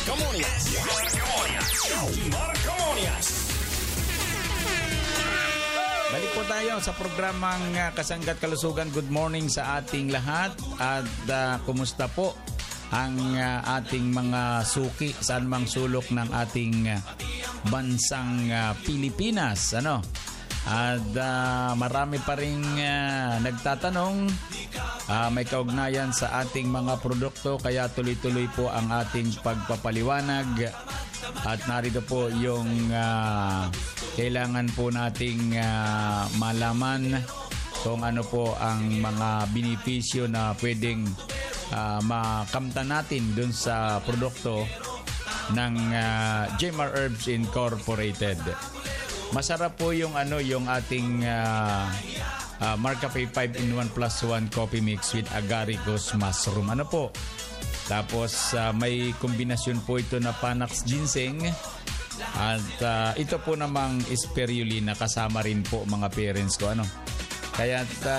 Balik po tayo sa programang Kasanggat Kalusugan. Good morning sa ating lahat. At kumusta po ang ating mga suki saan mang sulok ng ating bansang Pilipinas, ano? At marami pa rin nagtatanong, may kaugnayan sa ating mga produkto, kaya tuloy-tuloy po ang ating pagpapaliwanag. At narito po yung kailangan po nating malaman kung ano po ang mga benepisyo na pwedeng makamtan natin dun sa produkto ng Jemar Herbs Incorporated. Masarap po yung yung ating Marcafe 5-in-1 plus 1 coffee mix with agaricus mushroom. Ano po? Tapos may kombinasyon po ito na Panax ginseng at ito po namang spirulina, kasama rin po mga parents ko, ano. Kaya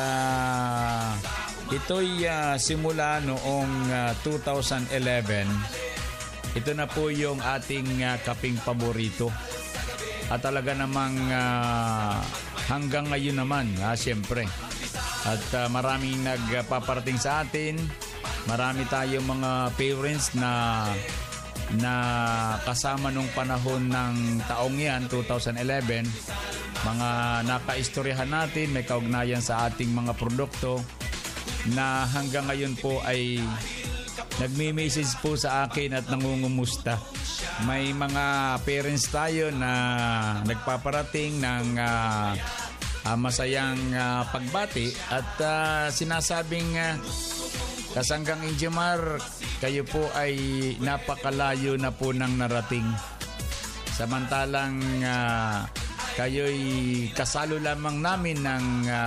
ito'y simula noong 2011. Ito na po yung ating kaping paborito. At talaga namang hanggang ngayon naman, siyempre. At maraming nagpaparating sa atin. Marami tayong mga parents na kasama nung panahon ng taong yan, 2011. Mga nakaistoryahan natin, may kaugnayan sa ating mga produkto na hanggang ngayon po ay nagme-message po sa akin at nangungumusta. May mga parents tayo na nagpaparating ng masayang pagbati at sinasabing Kasanggang Jemar, kayo po ay napakalayo na po nang narating. Samantalang kayo'y kasalo lamang namin ng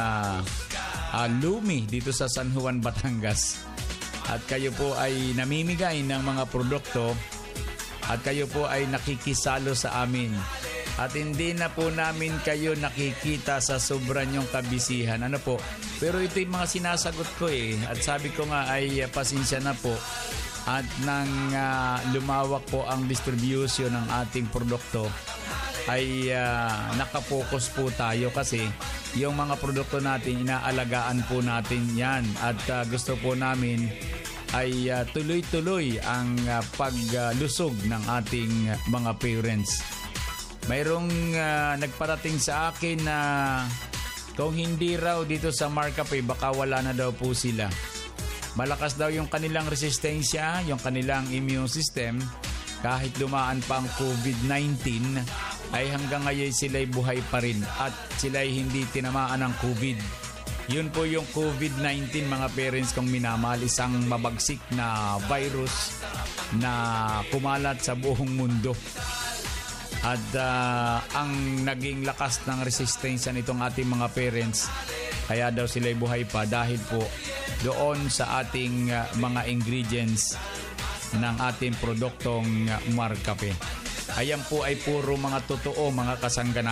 Lumi dito sa San Juan, Batangas. At kayo po ay namimigay ng mga produkto at kayo po ay nakikisalo sa amin. At hindi na po namin kayo nakikita sa sobra niyong kabisihan. Ano po? Pero ito yung mga sinasagot ko At sabi ko nga ay pasensya na po. At nang lumawak po ang distribution ng ating produkto, ay nakapokus po tayo kasi yung mga produkto natin, inaalagaan po natin yan. At gusto po namin ay tuloy-tuloy ang paglusog ng ating mga parents. Mayroong nagparating sa akin na kung hindi raw dito sa Marcafe, baka wala na daw po sila. Malakas daw yung kanilang resistensya, yung kanilang immune system. Kahit dumaan pa ang COVID-19, ay hanggang ngayon sila'y buhay pa rin at sila'y hindi tinamaan ng COVID. Yun po yung COVID-19, mga parents kong minamahal, isang mabagsik na virus na kumalat sa buong mundo. At ang naging lakas ng resistensya nitong ating mga parents, kaya daw sila'y buhay pa dahil po doon sa ating mga ingredients ng ating produktong Marcafe. Ayan po ay puro mga totoo, mga kasangga